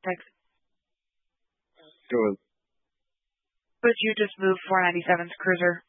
Thanks. Go ahead. Would you just move 497's cruiser